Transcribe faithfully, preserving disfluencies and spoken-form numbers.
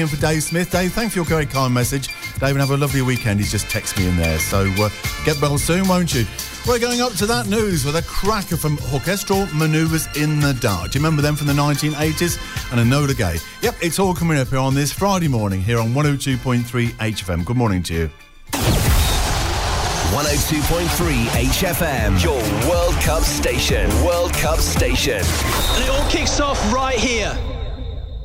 For Dave Smith. Dave, thank you for your very kind message. Dave, and have a lovely weekend. He's just texted me in there. So uh, get well soon, won't you? We're going up to that news with a cracker from Orchestral Manoeuvres in the Dark. Do you remember them from the nineteen eighties? And Enola Gay. Yep, it's all coming up here on this Friday morning here on one oh two point three H F M. Good morning to you. one oh two point three H F M, your World Cup station. World Cup station. And it all kicks off right here.